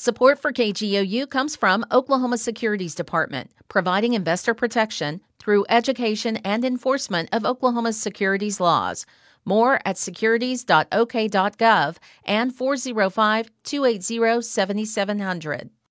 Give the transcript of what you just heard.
Support for KGOU comes from Oklahoma Securities Department, providing investor protection through education and enforcement of Oklahoma's securities laws. More at securities.ok.gov and 405-280-7700.